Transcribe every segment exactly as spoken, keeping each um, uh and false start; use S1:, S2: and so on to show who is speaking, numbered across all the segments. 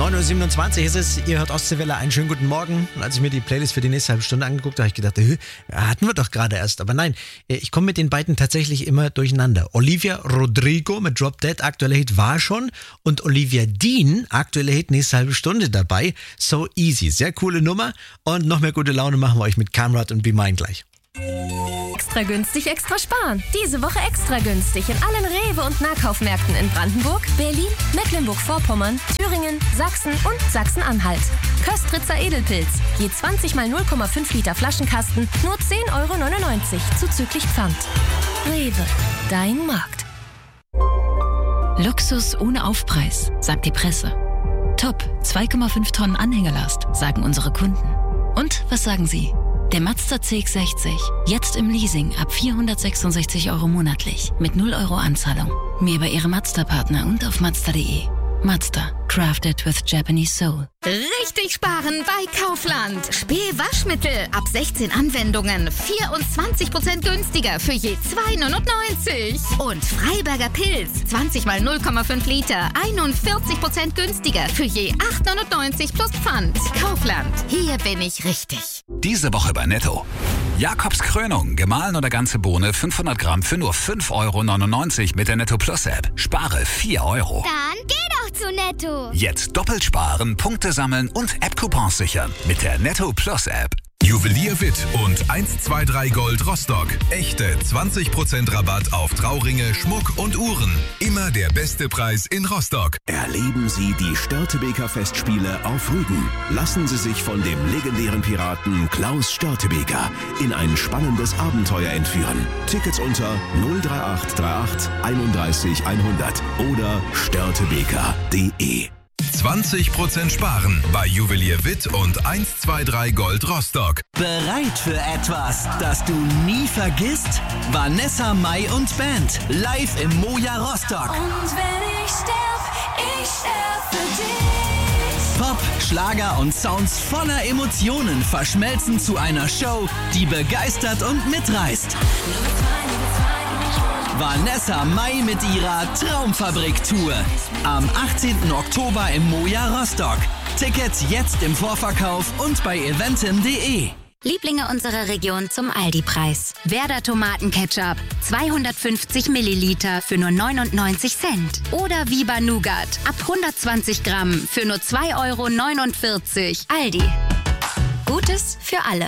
S1: neun Uhr siebenundzwanzig ist es, ihr hört Ostseewelle, einen schönen guten Morgen. Und als ich mir die Playlist für die nächste halbe Stunde angeguckt habe, habe ich gedacht, äh, hatten wir doch gerade erst. Aber nein, ich komme mit den beiden tatsächlich immer durcheinander. Olivia Rodrigo mit Drop Dead, aktueller Hit war schon. Und Olivia Dean, aktueller Hit, nächste halbe Stunde dabei. So Easy, sehr coole Nummer. Und noch mehr gute Laune machen wir euch mit Kamrat und Be Mine gleich.
S2: Extra günstig, extra sparen. Diese Woche extra günstig in allen Rewe- und Nahkaufmärkten in Brandenburg, Berlin, Mecklenburg-Vorpommern, Thüringen, Sachsen und Sachsen-Anhalt. Köstritzer Edelpilz. Je zwanzig mal null Komma fünf Liter Flaschenkasten, nur zehn Euro neunundneunzig zuzüglich Pfand. Rewe, dein Markt.
S3: Luxus ohne Aufpreis, sagt die Presse. Top, zwei Komma fünf Tonnen Anhängerlast, sagen unsere Kunden. Und was sagen Sie? Der Mazda C X sechzig, jetzt im Leasing ab vierhundertsechsundsechzig Euro monatlich, mit null Euro Anzahlung. Mehr bei Ihrem Mazda-Partner und auf mazda punkt de. Mazda, crafted with Japanese soul.
S4: Richtig sparen bei Kaufland. Spee-Waschmittel ab sechzehn Anwendungen, vierundzwanzig Prozent günstiger für je zwei neunundneunzig. Und Freiberger Pilz, zwanzig mal null Komma fünf Liter, einundvierzig Prozent günstiger für je acht neunundneunzig plus Pfand. Kaufland, hier bin ich richtig.
S5: Diese Woche bei Netto. Jakobs Krönung, gemahlen oder ganze Bohne, fünfhundert Gramm für nur fünf Euro neunundneunzig mit der Netto Plus App. Spare vier Euro.
S6: Dann geh doch zu Netto.
S5: Jetzt doppelt sparen, Punkte sammeln und App-Coupons sichern mit der Netto Plus App.
S7: Juwelier Witt und eins zwei drei Gold Rostock. Echte zwanzig Prozent Rabatt auf Trauringe, Schmuck und Uhren. Immer der beste Preis in Rostock.
S8: Erleben Sie die Störtebeker Festspiele auf Rügen. Lassen Sie sich von dem legendären Piraten Klaus Störtebeker in ein spannendes Abenteuer entführen. Tickets unter null drei acht drei acht einunddreißig hundert oder störtebeker punkt de.
S7: zwanzig Prozent sparen bei Juwelier Witt und eins zwei drei Gold Rostock.
S9: Bereit für etwas, das du nie vergisst? Vanessa Mai und Band live im Moja Rostock.
S10: Und wenn ich sterb, ich sterb für dich.
S9: Pop, Schlager und Sounds voller Emotionen verschmelzen zu einer Show, die begeistert und mitreißt. Vanessa Mai mit ihrer Traumfabrik-Tour. Am achtzehnten Oktober im Moja Rostock. Tickets jetzt im Vorverkauf und bei eventim punkt de.
S11: Lieblinge unserer Region zum Aldi-Preis. Werder Tomatenketchup, zweihundertfünfzig Milliliter für nur neunundneunzig Cent. Oder Viva Nougat, ab hundertzwanzig Gramm für nur zwei Euro neunundvierzig. Aldi. Gutes für alle.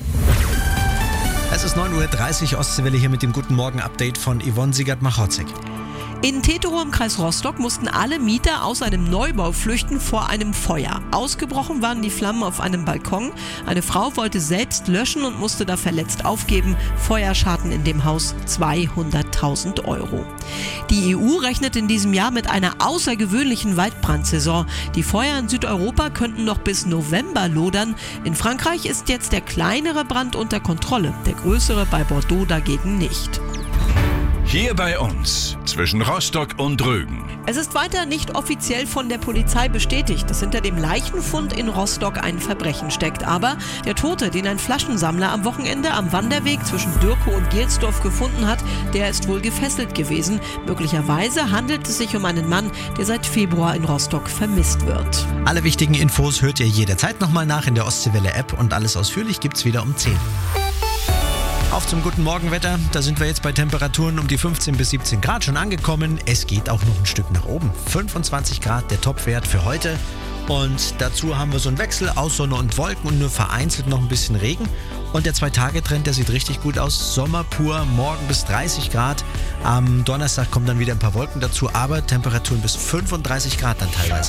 S1: Es ist neun Uhr dreißig, Ostseewelle hier mit dem Guten Morgen-Update von Yvonne Siegert-Machotzek.
S12: In Tetero im Kreis Rostock mussten alle Mieter aus einem Neubau flüchten vor einem Feuer. Ausgebrochen waren die Flammen auf einem Balkon. Eine Frau wollte selbst löschen und musste da verletzt aufgeben. Feuerschaden in dem Haus zweihunderttausend Euro. Die E U rechnet in diesem Jahr mit einer außergewöhnlichen Waldbrandsaison. Die Feuer in Südeuropa könnten noch bis November lodern. In Frankreich ist jetzt der kleinere Brand unter Kontrolle, der größere bei Bordeaux dagegen nicht.
S7: Hier bei uns, zwischen Rostock und Rügen.
S12: Es ist weiter nicht offiziell von der Polizei bestätigt, dass hinter dem Leichenfund in Rostock ein Verbrechen steckt. Aber der Tote, den ein Flaschensammler am Wochenende am Wanderweg zwischen Dürkow und Gelsdorf gefunden hat, der ist wohl gefesselt gewesen. Möglicherweise handelt es sich um einen Mann, der seit Februar in Rostock vermisst wird.
S1: Alle wichtigen Infos hört ihr jederzeit nochmal nach in der Ostseewelle-App und alles ausführlich gibt's wieder um zehn. Auf zum guten Morgenwetter. Da sind wir jetzt bei Temperaturen um die fünfzehn bis siebzehn Grad schon angekommen. Es geht auch noch ein Stück nach oben. fünfundzwanzig Grad der Topwert für heute. Und dazu haben wir so einen Wechsel aus Sonne und Wolken und nur vereinzelt noch ein bisschen Regen. Und der Zwei-Tage-Trend, der sieht richtig gut aus. Sommer pur, morgen bis dreißig Grad. Am Donnerstag kommen dann wieder ein paar Wolken dazu, aber Temperaturen bis fünfunddreißig Grad dann teilweise.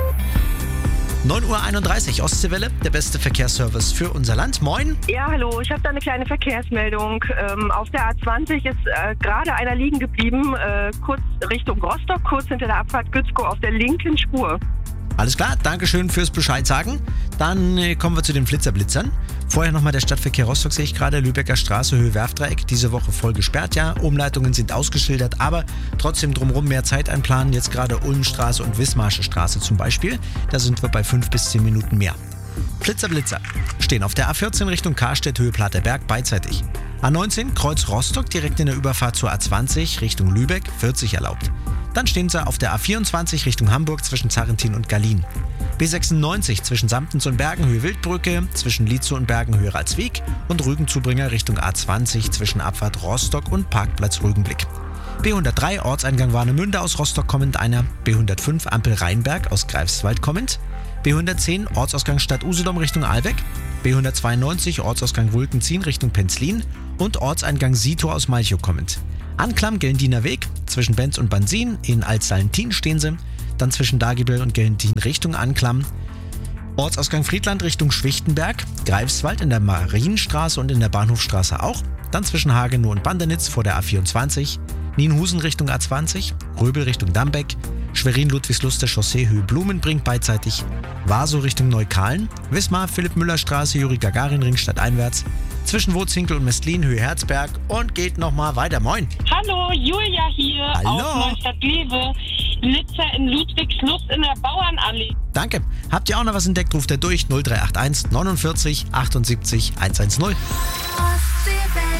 S1: neun Uhr einunddreißig, Ostseewelle, der beste Verkehrsservice für unser Land. Moin.
S13: Ja, hallo, ich habe da eine kleine Verkehrsmeldung. Ähm, auf der A zwanzig ist äh, gerade einer liegen geblieben, äh, kurz Richtung Rostock, kurz hinter der Abfahrt Gützkow auf der linken Spur.
S1: Alles klar, Dankeschön fürs Bescheid sagen. Dann äh, kommen wir zu den Flitterblitzern. Vorher nochmal der Stadtverkehr Rostock, sehe ich gerade, Lübecker Straße, Höhe Werftdreieck, diese Woche voll gesperrt, ja. Umleitungen sind ausgeschildert, aber trotzdem drumherum mehr Zeit einplanen. Jetzt gerade Ulmstraße und Wismarsche Straße zum Beispiel. Da sind wir bei fünf bis zehn Minuten mehr. Flitzer-Blitzer stehen auf der A vierzehn Richtung Karstedt, Höhe Platterberg, beidseitig. A neunzehn Kreuz Rostock, direkt in der Überfahrt zur A zwanzig Richtung Lübeck, vierzig erlaubt. Dann stehen sie auf der A vierundzwanzig Richtung Hamburg zwischen Zarrentin und Gallien. B sechsundneunzig zwischen Samtens und Bergenhöhe Wildbrücke, zwischen Lietzow und Bergenhöhe Ralsweg und Rügenzubringer Richtung A zwanzig zwischen Abfahrt Rostock und Parkplatz Rügenblick. B hundertdrei Ortseingang Warnemünde aus Rostock kommend einer, B hundertfünf Ampel Rheinberg aus Greifswald kommend, B hundertzehn Ortsausgang Stadt Usedom Richtung Ahlbeck, B hundertzweiundneunzig Ortsausgang Wulkenzien Richtung Penzlin und Ortseingang Sito aus Malchow kommend. Anklam Gellendiner Weg, zwischen Benz und Bansin, in Altsalentin stehen sie, dann zwischen Dagibel und Gellendin Richtung Anklam, Ortsausgang Friedland Richtung Schwichtenberg, Greifswald in der Marienstraße und in der Bahnhofstraße auch, dann zwischen Hagenow und Bandernitz vor der A vierundzwanzig, Nienhusen Richtung A zwanzig, Röbel Richtung Dambeck, Schwerin-Ludwigslust der Chaussee Höhe Blumenbrink beidseitig, Warsow Richtung Neukalen, Wismar Philipp-Müller-Straße, Juri-Gagarin-Ring stadteinwärts, zwischen Wotzinkel und Mestlin Höhe Herzberg und geht nochmal weiter. Moin!
S14: Hallo, Julia hier
S1: Hallo.
S14: aus Neustadt-Liebe. Blitzer in Ludwigslust in der Bauernallee.
S1: Danke. Habt ihr auch noch was entdeckt, ruft er durch null drei acht eins neunundvierzig achtundsiebzig hundertzehn.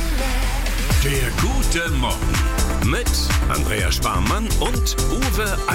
S8: Der gute Morgen mit Andrea Sparmann und Uwe